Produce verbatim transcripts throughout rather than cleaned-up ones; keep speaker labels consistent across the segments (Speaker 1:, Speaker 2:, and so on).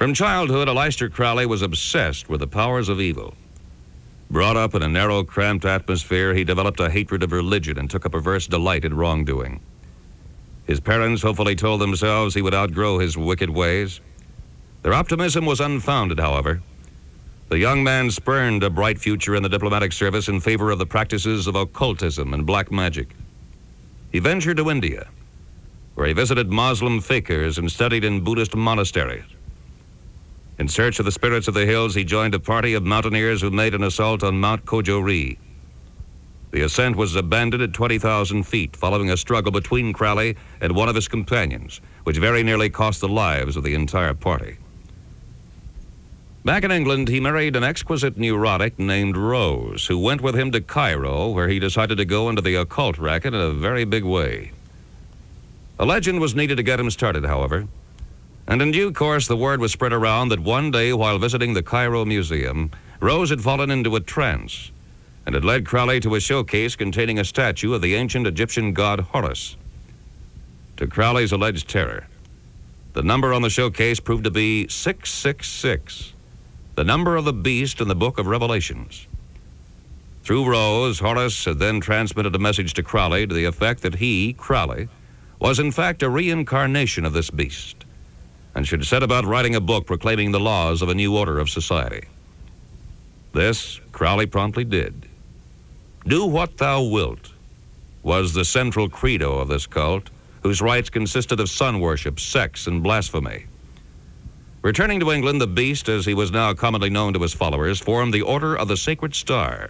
Speaker 1: From childhood, Aleister Crowley was obsessed with the powers of evil. Brought up in a narrow, cramped atmosphere, he developed a hatred of religion and took a perverse delight in wrongdoing. His parents hopefully told themselves he would outgrow his wicked ways. Their optimism was unfounded, however. The young man spurned a bright future in the diplomatic service in favor of the practices of occultism and black magic. He ventured to India, where he visited Muslim fakirs and studied in Buddhist monasteries. In search of the spirits of the hills, he joined a party of mountaineers who made an assault on Mount Kojori. The ascent was abandoned at twenty thousand feet, following a struggle between Crowley and one of his companions, which very nearly cost the lives of the entire party. Back in England, he married an exquisite neurotic named Rose, who went with him to Cairo, where he decided to go into the occult racket in a very big way. A legend was needed to get him started, however, and in due course the word was spread around that one day while visiting the Cairo Museum, Rose had fallen into a trance and had led Crowley to a showcase containing a statue of the ancient Egyptian god Horus. To Crowley's alleged terror, the number on the showcase proved to be six six six, the number of the beast in the book of Revelations. Through Rose, Horus had then transmitted a message to Crowley to the effect that he, Crowley, was in fact a reincarnation of this beast, and should set about writing a book proclaiming the laws of a new order of society. This Crowley promptly did. Do what thou wilt was the central credo of this cult, whose rites consisted of sun worship, sex, and blasphemy. Returning to England, the beast, as he was now commonly known to his followers, formed the Order of the Sacred Star.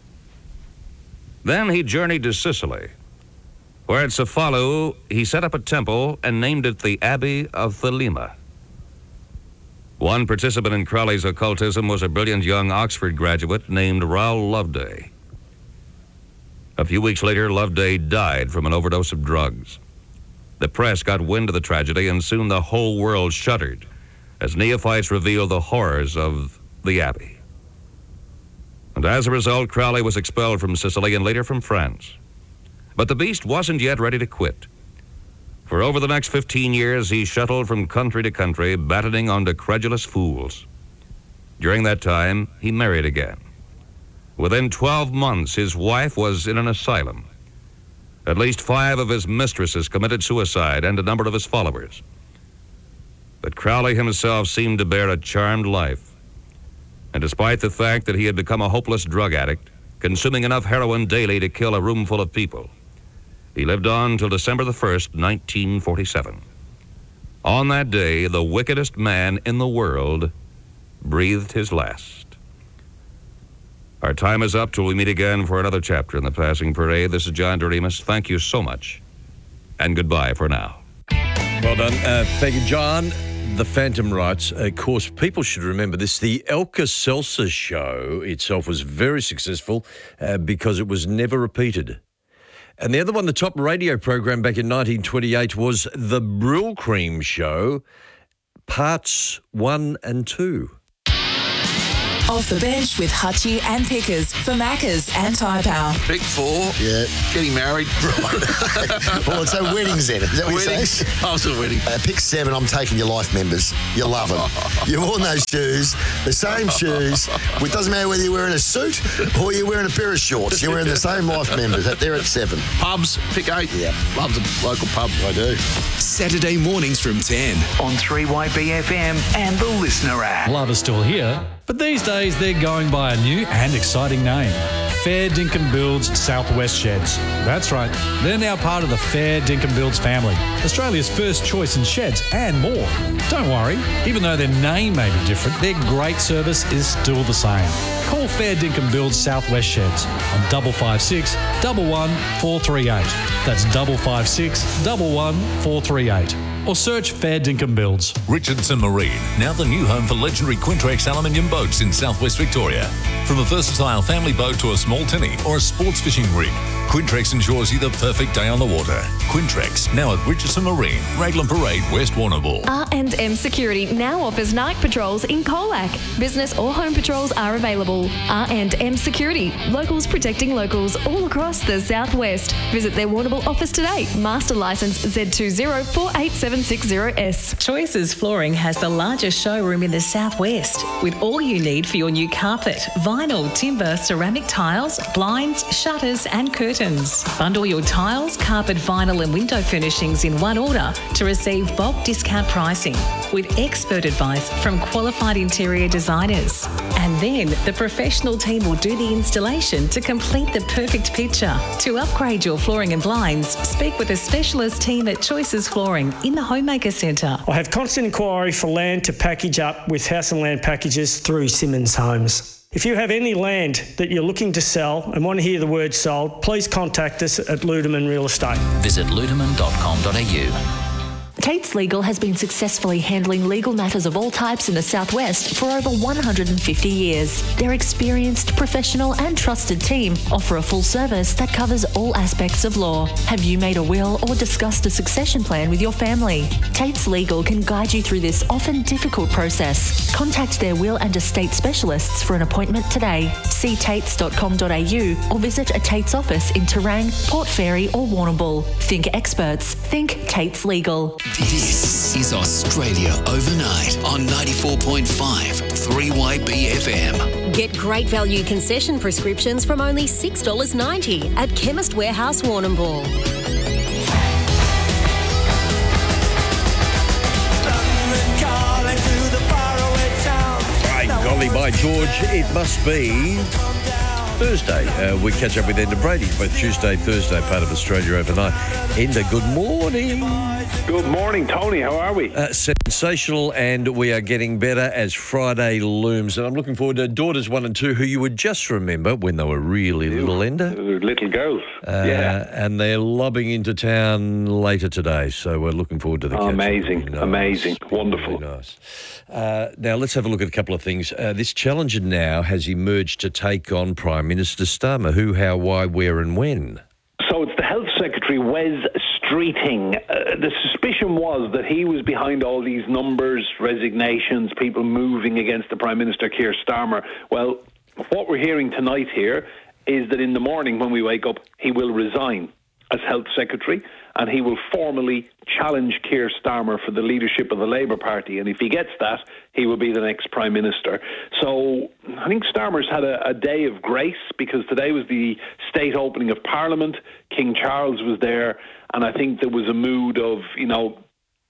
Speaker 1: Then he journeyed to Sicily, where at Cefalu he set up a temple and named it the Abbey of Thelema. One participant in Crowley's occultism was a brilliant young Oxford graduate named Raoul Loveday. A few weeks later, Loveday died from an overdose of drugs. The press got wind of the tragedy, and soon the whole world shuddered as neophytes revealed the horrors of the Abbey. And as a result, Crowley was expelled from Sicily and later from France. But the beast wasn't yet ready to quit. For over the next fifteen years, he shuttled from country to country, battening on credulous fools. During that time, he married again. Within twelve months, his wife was in an asylum. At least five of his mistresses committed suicide, and a number of his followers. But Crowley himself seemed to bear a charmed life. And despite the fact that he had become a hopeless drug addict, consuming enough heroin daily to kill a room full of people, he lived on until December the first, nineteen forty-seven. On that day, the wickedest man in the world breathed his last. Our time is up till we meet again for another chapter in The Passing Parade. This is John Doremus. Thank you so much, and goodbye for now.
Speaker 2: Well done. Uh, thank you, John. The Phantom writes, of course, people should remember this. The Alka-Seltzer show itself was very successful uh, because it was never repeated. And the other one, the top radio program back in nineteen twenty-eight, was The Brylcreem Show, parts one and two.
Speaker 3: Off the bench with Hutchie and Pickers for Maccas and Tyre Power.
Speaker 4: Pick four.
Speaker 5: Yeah.
Speaker 4: Getting married.
Speaker 5: Well, so weddings then. Is that what you're
Speaker 4: Weddings.
Speaker 5: saying?
Speaker 4: I was a wedding.
Speaker 5: Uh, pick seven, I'm taking your life members. You love them. You've worn those shoes, the same shoes. It doesn't matter whether you're wearing a suit or you're wearing a pair of shorts. You're wearing the same life members. They're at seven.
Speaker 4: Pubs. Pick eight.
Speaker 5: Yeah.
Speaker 4: Love the local pub.
Speaker 5: I do.
Speaker 6: Saturday mornings from ten
Speaker 7: on three Y B F M and the Listener app.
Speaker 8: Love is still here, but these days they're going by a new and exciting name. Fair Dinkum Builds Southwest Sheds. That's right, they're now part of the Fair Dinkum Builds family, Australia's first choice in sheds and more. Don't worry, even though their name may be different, their great service is still the same. Call Fair Dinkum Builds Southwest Sheds on double five six double one four three eight. That's double five six double one four three eight. Or search Fair Dinkum Builds.
Speaker 9: Richardson Marine, now the new home for legendary Quintrex aluminium boats in southwest Victoria. From a versatile family boat to a small tinny or a sports fishing rig, Quintrex ensures you the perfect day on the water. Quintrex, now at Richardson Marine, Raglan Parade, West Warrnambool.
Speaker 10: R and M Security now offers night patrols in Colac. Business or home patrols are available. R and M Security, locals protecting locals all across the southwest. Visit their Warrnambool office today. Master licence Z two zero four eight seven six zero S.
Speaker 11: Choices Flooring has the largest showroom in the southwest, with all you need for your new carpet, vinyl, timber, ceramic tiles, blinds, shutters and curtains. Bundle your tiles, carpet, vinyl and window furnishings in one order to receive bulk discount pricing with expert advice from qualified interior designers. And then the professional team will do the installation to complete the perfect picture. To upgrade your flooring and blinds, speak with a specialist team at Choices Flooring in the Homemaker Centre.
Speaker 12: I have constant inquiry for land to package up with House and Land Packages through Simmons Homes. If you have any land that you're looking to sell and want to hear the word sold, please contact us at Ludeman Real Estate.
Speaker 13: Visit ludeman dot com dot a u.
Speaker 3: Tate's Legal has been successfully handling legal matters of all types in the southwest for over one hundred fifty years. Their experienced, professional and trusted team offer a full service that covers all aspects of law. Have you made a will or discussed a succession plan with your family? Tate's Legal can guide you through this often difficult process. Contact their will and estate specialists for an appointment today. See tates dot com dot a u or visit a Tate's office in Terang, Port Fairy or Warrnambool. Think experts. Think Tate's Legal.
Speaker 6: This is Australia Overnight on ninety-four point five three Y B F M.
Speaker 14: Get great value concession prescriptions from only six dollars ninety at Chemist Warehouse Warrnambool.
Speaker 2: By golly, by George, it must be Thursday. Uh, we catch up with Enda Brady, both Tuesday, Thursday, part of Australia Overnight. Enda, good morning.
Speaker 15: Good morning, Tony. How are we?
Speaker 2: Uh, sensational, and we are getting better as Friday looms. And I'm looking forward to daughters one and two, who you would just remember when they were really little, Enda.
Speaker 15: Little girls.
Speaker 2: Uh,
Speaker 15: yeah.
Speaker 2: And they're lobbing into town later today, so we're looking forward to the
Speaker 15: oh,
Speaker 2: catch-up.
Speaker 15: Amazing,
Speaker 2: nice.
Speaker 15: amazing, wonderful.
Speaker 2: Really nice. Uh, now, let's have a look at a couple of things. Uh, this challenger now has emerged to take on Prime Minister Starmer. Who, how, why, where and when?
Speaker 15: So it's the Health Secretary, Wes Streeting. Uh, the suspicion was that he was behind all these numbers, resignations, people moving against the Prime Minister, Keir Starmer. Well, what we're hearing tonight here is that in the morning when we wake up, he will resign as Health Secretary and he will formally challenge Keir Starmer for the leadership of the Labour Party. And if he gets that, he will be the next Prime Minister. So I think Starmer's had a, a day of grace because today was the state opening of Parliament. King Charles was there. And I think there was a mood of, you know,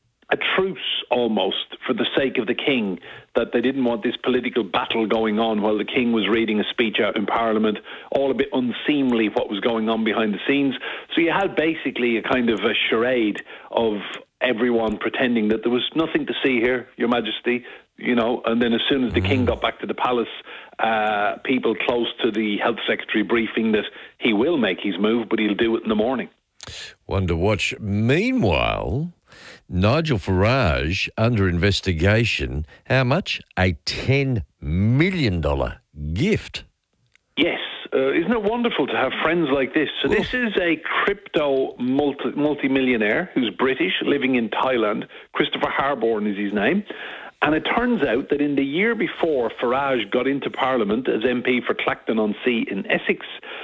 Speaker 15: a truce almost for the sake of the King, that they didn't want this political battle going on while the King was reading a speech out in Parliament, all a bit unseemly what was going on behind the scenes. So you had basically a kind of a charade of everyone pretending that there was nothing to see here, Your Majesty, you know, and then as soon as the King got back to the palace, uh, people close to the Health Secretary briefing that he will make his move, but he'll do it in the morning.
Speaker 2: One to watch. Meanwhile, Nigel Farage under investigation. How much? A ten million dollars gift.
Speaker 15: Yes. Uh, isn't it wonderful to have friends like this? So this is a crypto multi- multi-millionaire who's British, living in Thailand. Christopher Harborne is his name. And it turns out that in the year before Farage got into Parliament as M P for Clacton-on-Sea in Essex,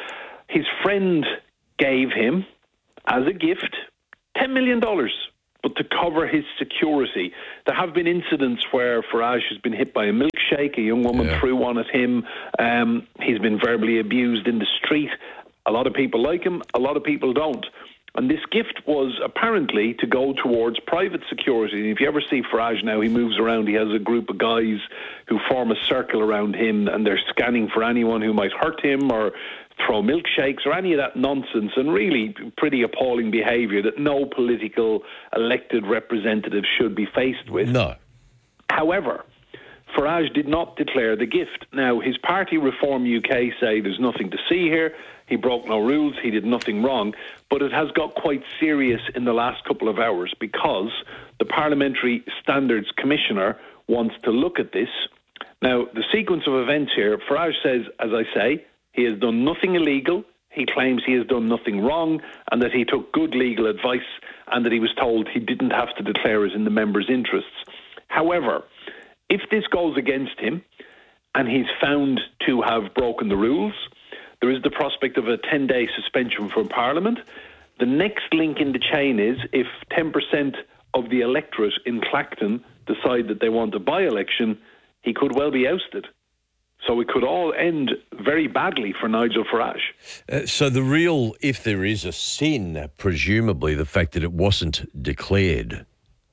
Speaker 15: his friend gave him, as a gift, ten million dollars, but to cover his security. There have been incidents where Farage has been hit by a milkshake, a young woman yeah. threw one at him, um, he's been verbally abused in the street. A lot of people like him, a lot of people don't. And this gift was apparently to go towards private security. And if you ever see Farage now, he moves around, he has a group of guys who form a circle around him and they're scanning for anyone who might hurt him or throw milkshakes or any of that nonsense, and really pretty appalling behaviour that no political elected representative should be faced with.
Speaker 2: No.
Speaker 15: However, Farage did not declare the gift. Now, his party, Reform U K, say there's nothing to see here. He broke no rules. He did nothing wrong. But it has got quite serious in the last couple of hours because the Parliamentary Standards Commissioner wants to look at this. Now, the sequence of events here, Farage says, as I say, he has done nothing illegal. he claims he has done nothing wrong and that he took good legal advice and that he was told he didn't have to declare it in the members' interests. However, if this goes against him and he's found to have broken the rules, there is the prospect of a ten-day suspension from Parliament. The next link in the chain is if ten percent of the electorate in Clacton decide that they want a by-election, he could well be ousted. So it could all end very badly for Nigel Farage.
Speaker 2: Uh, so the real, if there is a sin, presumably the fact that it wasn't declared.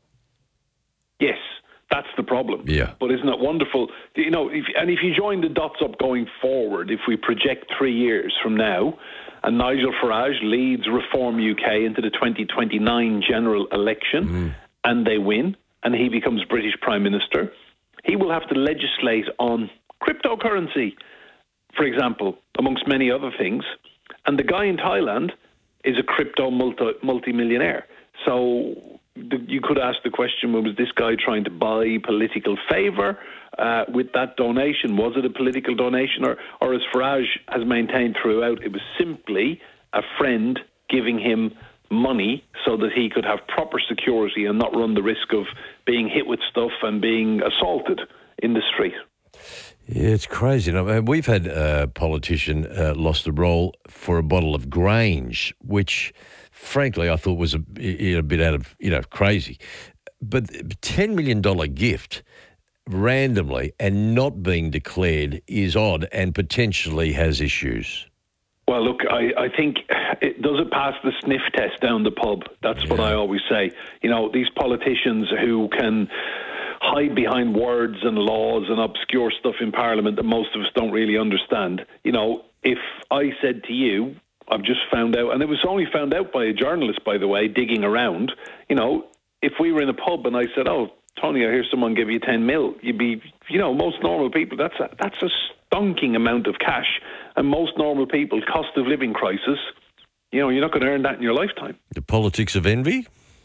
Speaker 15: Yes, that's the problem.
Speaker 2: Yeah.
Speaker 15: But isn't it wonderful? You know, if, and if you join the dots up going forward, if we project three years from now, and Nigel Farage leads Reform U K into the twenty twenty-nine general election, mm. and they win, and he becomes British Prime Minister, he will have to legislate on cryptocurrency, for example, amongst many other things. And the guy in Thailand is a crypto multi- multi-millionaire. So the, you could ask the question, was this guy trying to buy political favour uh, with that donation? Was it a political donation? Or, or as Farage has maintained throughout, it was simply a friend giving him money so that he could have proper security and not run the risk of being hit with stuff and being assaulted in the street.
Speaker 2: Yeah, it's crazy. I mean, we've had a politician uh, lost a role for a bottle of Grange, which, frankly, I thought was a, a bit out of, you know, crazy. But ten million dollars gift randomly and not being declared is odd and potentially has issues.
Speaker 15: Well, look, I, I think it does it pass the sniff test down the pub. That's yeah. what I always say. You know, these politicians who can hide behind words and laws and obscure stuff in Parliament that most of us don't really understand. You know, if I said to you, I've just found out, and it was only found out by a journalist, by the way, digging around, you know, if we were in a pub and I said, oh, Tony, I hear someone give you ten mil, you'd be, you know, most normal people, that's a, that's a stonking amount of cash. And most normal people, cost of living crisis, you know, you're not going to earn that in your lifetime.
Speaker 2: The politics of envy?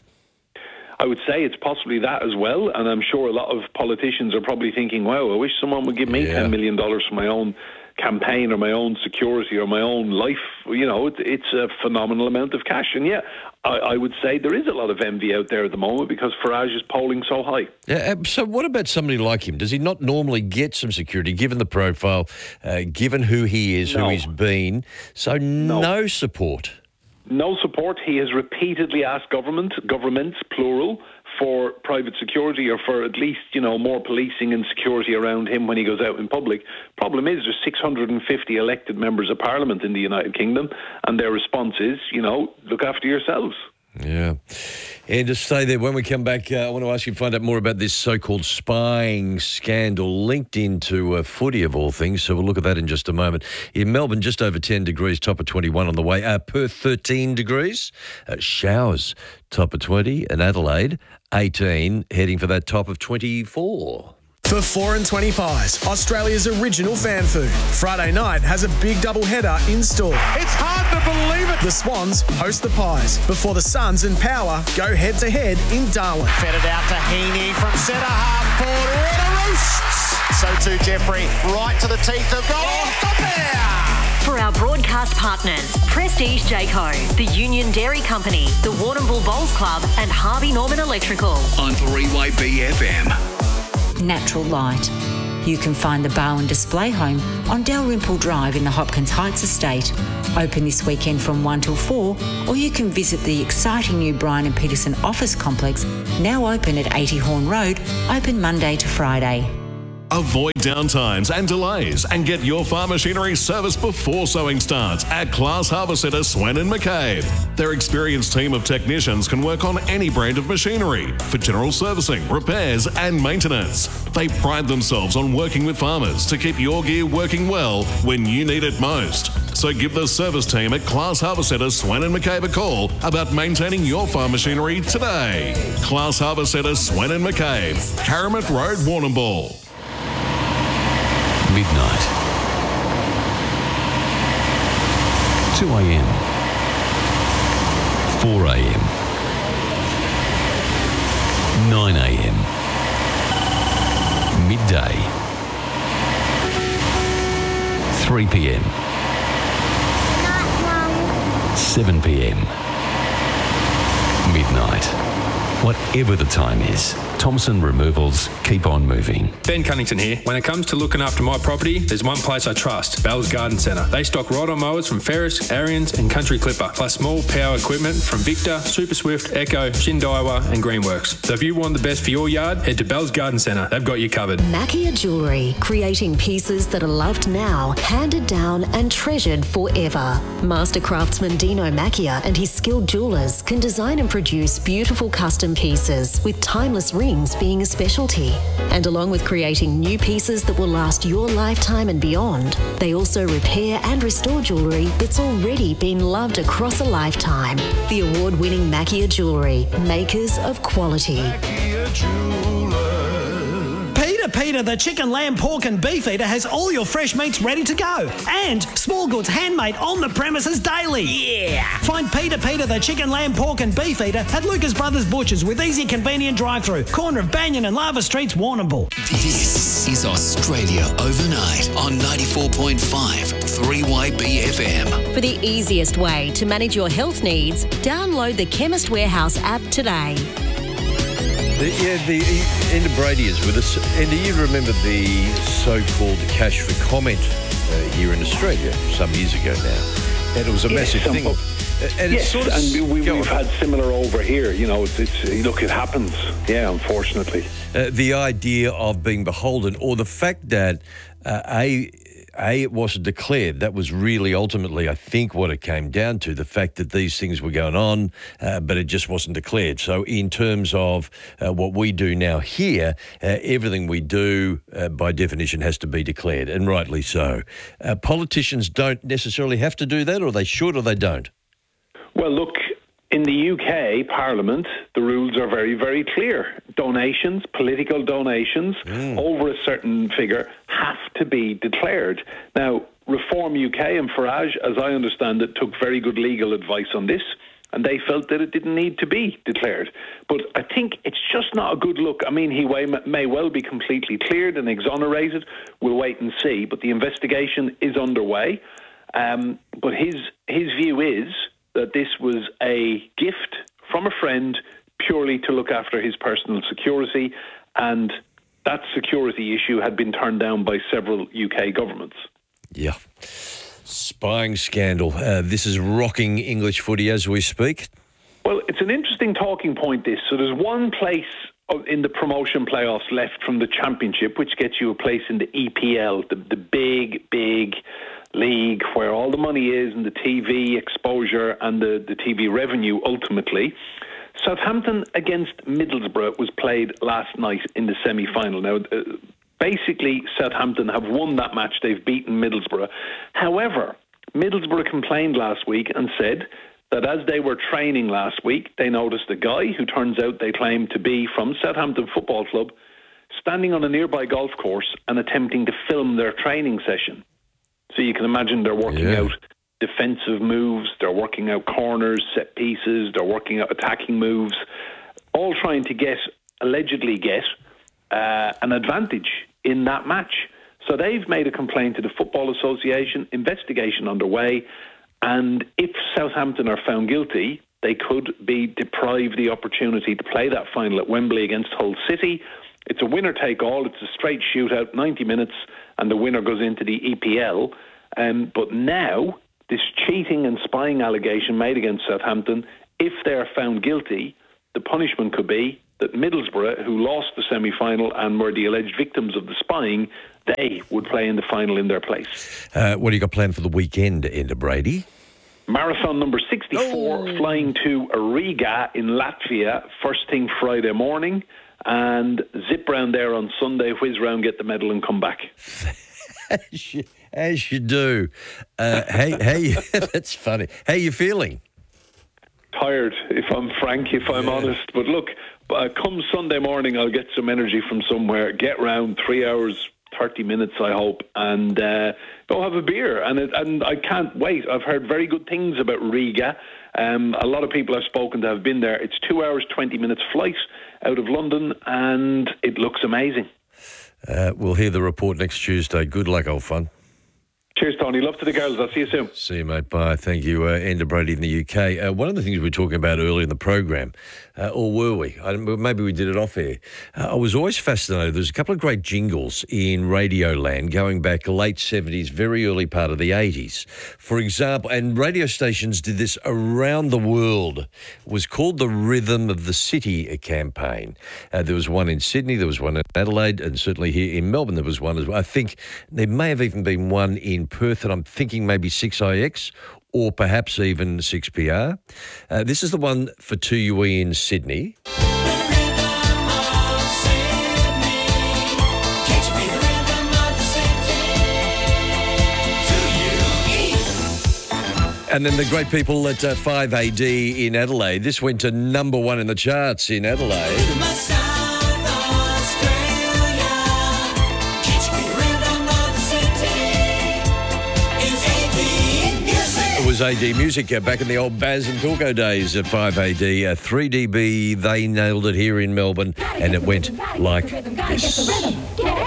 Speaker 15: I would say it's possibly that as well, and I'm sure a lot of politicians are probably thinking, wow, I wish someone would give me yeah. ten million dollars for my own campaign or my own security or my own life. You know, it, it's a phenomenal amount of cash. And yeah, I, I would say there is a lot of envy out there at the moment because Farage is polling so high.
Speaker 2: Yeah. So what about somebody like him? Does he not normally get some security, given the profile, uh, given who he is,
Speaker 15: no.
Speaker 2: who he's been? So no, no support.
Speaker 15: No support. He has repeatedly asked government, governments, plural, for private security or for at least, you know, more policing and security around him when he goes out in public. Problem is there's six hundred fifty elected members of Parliament in the United Kingdom, and their response is, you know, look after yourselves.
Speaker 2: Yeah. And just stay there. When we come back, uh, I want to ask you to find out more about this so-called spying scandal linked into uh, footy, of all things. So we'll look at that in just a moment. In Melbourne, just over ten degrees, top of twenty-one on the way. Uh, Perth, thirteen degrees. Uh, showers, top of twenty. And Adelaide, eighteen, heading for that top of twenty-four.
Speaker 16: For four and twenty Pies, Australia's original fan food. Friday night has a big double header in store.
Speaker 17: It's hard to believe it.
Speaker 16: The Swans host the Pies before the Suns and Power go head to head in Darwin.
Speaker 17: Fed it out to Heaney from centre half forward. What a roost! So too Jeffrey, right to the teeth of goal. Oh, stop there!
Speaker 14: For our broadcast partners, Prestige Jayco, the Union Dairy Company, the Warrnambool Bowls Club and Harvey Norman Electrical.
Speaker 6: On three Y B F M.
Speaker 18: Natural light. You can find the Bowen Display Home on Dalrymple Drive in the Hopkins Heights estate. Open this weekend from one till four, or you can visit the exciting new Bryan and Peterson office complex, now open at eighty Horn Road, open Monday to Friday.
Speaker 19: Avoid downtimes and delays and get your farm machinery serviced before sowing starts at Class Harbour Centre, Swan and McCabe. Their experienced team of technicians can work on any brand of machinery for general servicing, repairs and maintenance. They pride themselves on working with farmers to keep your gear working well when you need it most. So give the service team at Class Harbour Centre, Swan and McCabe a call about maintaining your farm machinery today. Class Harbour Centre, Swan and McCabe, Karamat Road, Warrnambool.
Speaker 9: Midnight. two a.m. four a.m. nine a.m. Midday. three p.m.
Speaker 20: seven p.m. midnight. Whatever the time is, Thompson Removals keep on moving.
Speaker 21: Ben Cunnington here. When it comes to looking after my property, there's one place I trust, Bell's Garden Centre. They stock ride-on mowers from Ferris, Ariens and Country Clipper, plus small power equipment from Victor, Super Swift, Echo, Shindaiwa and Greenworks. So if you want the best for your yard, head to Bell's Garden Centre. They've got you covered.
Speaker 14: Mackia Jewellery, creating pieces that are loved now, handed down and treasured forever. Master craftsman Dino Mackia and his skilled jewellers can design and produce beautiful custom pieces, with timeless rings being a specialty. And along with creating new pieces that will last your lifetime and beyond, they also repair and restore jewellery that's already been loved across a lifetime. The award-winning Mackia Jewellery, makers of quality.
Speaker 22: Peter, Peter, the chicken, lamb, pork and beef eater has all your fresh meats ready to go. And small goods handmade on the premises daily. Yeah! Find Peter, Peter, the chicken, lamb, pork and beef eater at Lucas Brothers Butchers with easy, convenient drive-through. Corner of Banyan and Lava Streets, Warrnambool.
Speaker 6: This is Australia Overnight on ninety-four point five three Y B F M.
Speaker 14: For the easiest way to manage your health needs, download the Chemist Warehouse app today.
Speaker 2: The, yeah, the Enda Brady is with us. Enda, you remember the so-called cash for comment uh, here in Australia some years ago now, and it was a
Speaker 15: Yes,
Speaker 2: massive
Speaker 15: um,
Speaker 2: thing.
Speaker 15: oh,
Speaker 2: And
Speaker 15: yes,
Speaker 2: it's sort of
Speaker 15: and we,
Speaker 2: go
Speaker 15: we've
Speaker 2: on.
Speaker 15: had similar over here. You know, it's, it's look, it happens. Yeah, unfortunately.
Speaker 2: Uh, the idea of being beholden, or the fact that uh, a a it wasn't declared. That was really ultimately, I think, what it came down to. The fact that these things were going on, uh, but it just wasn't declared. So, in terms of uh, what we do now here, uh, everything we do, uh, by definition, has to be declared, and rightly so. Uh, politicians don't necessarily have to do that, or they should, or they don't.
Speaker 15: Well, look, in the U K Parliament, the rules are very, very clear. Donations, political donations, over a certain figure have to be declared. Now, Reform U K and Farage, as I understand it, took very good legal advice on this, and they felt that it didn't need to be declared. But I think it's just not a good look. I mean, he may well be completely cleared and exonerated. We'll wait and see. But the investigation is underway. Um, but his his view is that this was a gift from a friend purely to look after his personal security, and that security issue had been turned down by several U K governments.
Speaker 2: Yeah. Spying scandal. Uh, this is rocking English footy as we speak.
Speaker 15: Well, it's an interesting talking point, this. So there's one place in the promotion playoffs left from the championship, which gets you a place in the E P L, the, the big, big league where all the money is and the T V exposure and the, the T V revenue ultimately. Southampton against Middlesbrough was played last night in the semi-final. Now, uh, basically, Southampton have won that match. They've beaten Middlesbrough. However, Middlesbrough complained last week and said that as they were training last week, they noticed a guy who turns out they claim to be from Southampton Football Club standing on a nearby golf course and attempting to film their training session. So you can imagine they're working
Speaker 2: Yeah.
Speaker 15: out defensive moves, they're working out corners, set pieces, they're working out attacking moves, all trying to get, allegedly get, uh, an advantage in that match. So they've made a complaint to the Football Association, investigation underway, and if Southampton are found guilty, they could be deprived the opportunity to play that final at Wembley against Hull City. It's a winner-take-all, it's a straight shootout, ninety minutes, and the winner goes into the E P L. Um, but now, this cheating and spying allegation made against Southampton, if they are found guilty, the punishment could be that Middlesbrough, who lost the semi-final and were the alleged victims of the spying, they would play in the final in their place.
Speaker 2: Uh, what do you got planned for the weekend, Enda Brady?
Speaker 15: Marathon number sixty-four, oh. flying to Riga in Latvia, first thing Friday morning, and zip round there on Sunday, whiz round, get the medal and come back.
Speaker 2: As you, as you do. Uh, hey, hey, that's funny. How are you feeling?
Speaker 15: Tired, if I'm frank, if I'm yeah. honest. But look, uh, come Sunday morning, I'll get some energy from somewhere, get round three hours, thirty minutes, I hope, and uh, go have a beer. And it, and I can't wait. I've heard very good things about Riga. Um, a lot of people I've spoken to have been there. It's two hours, twenty minutes flight out of London, and it looks amazing.
Speaker 2: Uh, we'll hear the report next Tuesday. Good luck, old fun.
Speaker 15: Cheers, Tony. Love to the girls. I'll see you soon.
Speaker 2: See you, mate. Bye. Thank you, uh, Enda Brady in the U K. Uh, one of the things we were talking about earlier in the program, uh, or were we? I, maybe we did it off air. Uh, I was always fascinated. There's a couple of great jingles in Radio Land going back late seventies, very early part of the eighties. For example, and radio stations did this around the world. It was called the Rhythm of the City campaign. Uh, there was one in Sydney, there was one in Adelaide, and certainly here in Melbourne there was one as well. I think there may have even been one in Perth, and I'm thinking maybe six I X or perhaps even six P R. Uh, this is the one for two U E in Sydney. And then the great people at uh, five A D in Adelaide. This went to number one in the charts in Adelaide. It was A D Music uh, back in the old Baz and Pilko days at five A D. Uh, three D B, they nailed it here in Melbourne, and it went like this.